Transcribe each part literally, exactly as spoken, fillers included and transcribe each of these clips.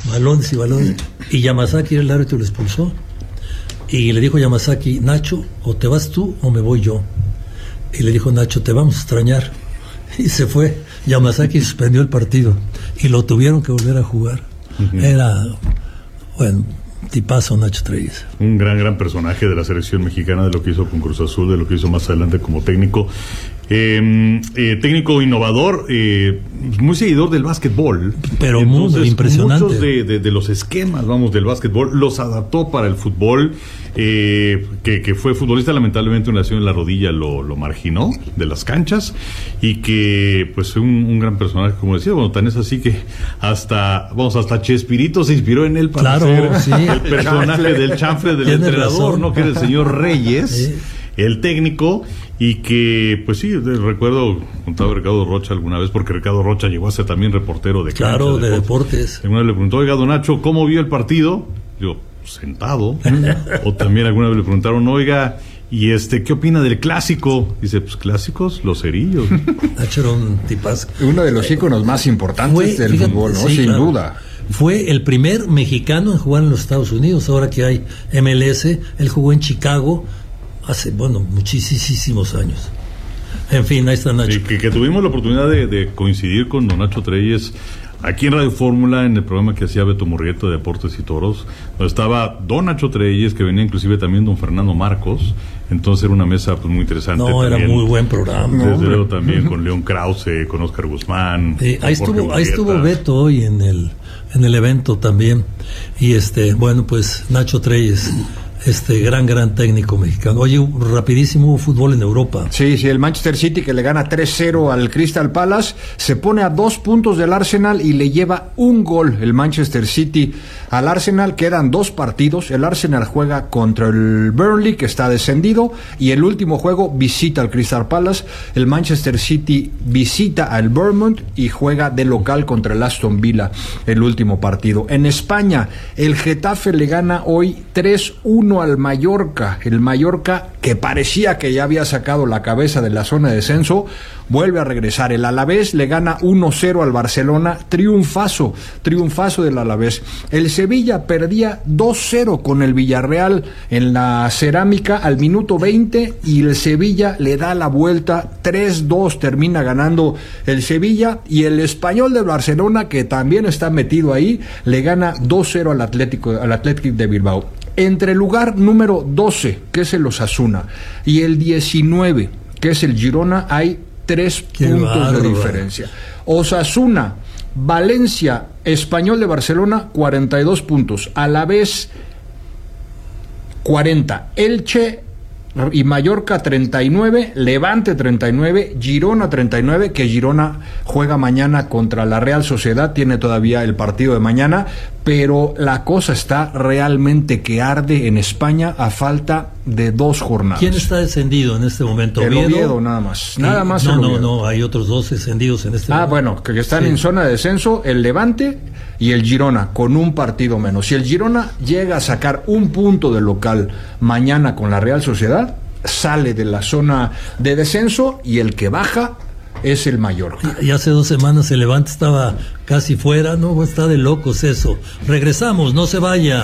balones y balones. Y Yamazaki, el árbitro, lo expulsó. Y le dijo Yamazaki, Nacho, o te vas tú o me voy yo. Y le dijo Nacho, te vamos a extrañar. Y se fue. Yamazaki suspendió el partido y lo tuvieron que volver a jugar. Uh-huh. Era, bueno, tipazo Nacho Treyes. Un gran, gran personaje de la selección mexicana, de lo que hizo con Cruz Azul, de lo que hizo más adelante como técnico. Eh, eh, técnico innovador, eh, muy seguidor del básquetbol, pero entonces, muy impresionante. Muchos de, de, de los esquemas, vamos, del básquetbol los adaptó para el fútbol. Eh, que, que fue futbolista, lamentablemente una lesión en la rodilla lo, lo marginó de las canchas, y que pues fue un, un gran personaje, como decía. Bueno, tan es así que hasta, vamos, hasta Chespirito se inspiró en él para claro, ser sí. el personaje del chanfle del entrenador, razón. ¿no? Que era el señor Reyes, sí. el técnico. Y que, pues sí, recuerdo, contaba Ricardo Rocha alguna vez, porque Ricardo Rocha llegó a ser también reportero de claro, cancha, de, de deportes. Alguna vez le preguntó, oiga, don Nacho, ¿cómo vio el partido? Yo, sentado. O también alguna vez le preguntaron, oiga, ¿y este qué opina del clásico? Dice, pues clásicos, los cerillos. Nacho era un tipazo. Uno de los íconos más importantes fue, del fíjate, fútbol, ¿no? Sí, sin claro. duda. Fue el primer mexicano en jugar en los Estados Unidos. Ahora que hay M L S, él jugó en Chicago hace, bueno, muchísimos años. En fin, ahí está Nacho. Sí, que, que tuvimos la oportunidad de, de coincidir con don Nacho Treyes aquí en Radio Fórmula, en el programa que hacía Beto Murrieta de Deportes y Toros, donde estaba don Nacho Treyes, que venía inclusive también don Fernando Marcos. Entonces era una mesa pues muy interesante. No, también, era muy buen programa. Desde no, luego también con León Krause, con Oscar Guzmán. Sí, ahí estuvo, ahí estuvo Beto hoy en el en el evento también. Y este, bueno, pues Nacho Treyes, este gran, gran técnico mexicano. Oye, rapidísimo fútbol en Europa. Sí, sí, el Manchester City, que le gana tres cero al Crystal Palace, se pone a dos puntos del Arsenal y le lleva un gol el Manchester City al Arsenal. Quedan dos partidos. El Arsenal juega contra el Burnley, que está descendido, y el último juego visita al Crystal Palace. El Manchester City visita al Bournemouth y juega de local contra el Aston Villa el último partido. En España, el Getafe le gana hoy tres uno al Mallorca. El Mallorca, que parecía que ya había sacado la cabeza de la zona de descenso, vuelve a regresar. El Alavés le gana uno cero al Barcelona. Triunfazo, triunfazo del Alavés. El Sevilla perdía dos cero con el Villarreal en la Cerámica al minuto veinte, y el Sevilla le da la vuelta. tres dos termina ganando el Sevilla, y el Español de Barcelona, que también está metido ahí, le gana dos cero al Atlético, al Atlético de Bilbao. Entre el lugar número doce, que es el Osasuna, y el diecinueve, que es el Girona, hay tres Qué puntos bárbaro. de diferencia. Osasuna, Valencia, Español de Barcelona, cuarenta y dos puntos. Alavés, cuarenta. Elche y Mallorca, treinta y nueve. Levante, treinta y nueve. Girona, treinta y nueve, que Girona juega mañana contra la Real Sociedad. Tiene todavía el partido de mañana, pero la cosa está realmente que arde en España a falta de dos jornadas. ¿Quién está descendido en este momento? El Oviedo, Oviedo nada más. Nada más no, el no, Oviedo. no, hay otros dos descendidos en este ah, momento. Ah, bueno, que están sí. en zona de descenso, el Levante y el Girona, con un partido menos. Si el Girona llega a sacar un punto de local mañana con la Real Sociedad, sale de la zona de descenso, y el que baja es el Mallorca. Y hace dos semanas el Levante estaba casi fuera, no, está de locos eso. Regresamos, no se vaya.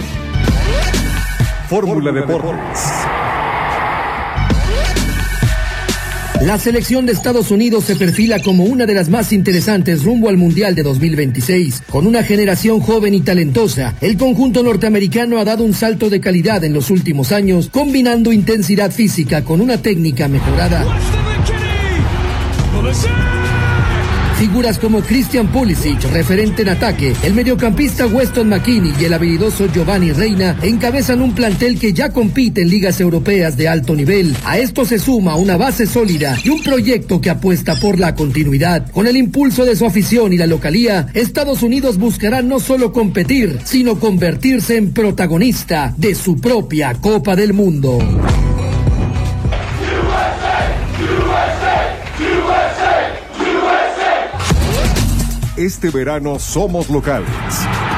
Fórmula Deportes. La selección de Estados Unidos se perfila como una de las más interesantes rumbo al Mundial de dos mil veintiséis. Con una generación joven y talentosa, el conjunto norteamericano ha dado un salto de calidad en los últimos años, combinando intensidad física con una técnica mejorada. Figuras como Christian Pulisic, referente en ataque, el mediocampista Weston McKennie y el habilidoso Giovanni Reina encabezan un plantel que ya compite en ligas europeas de alto nivel. A esto se suma una base sólida y un proyecto que apuesta por la continuidad. Con el impulso de su afición y la localía, Estados Unidos buscará no solo competir, sino convertirse en protagonista de su propia Copa del Mundo. Este verano somos locales.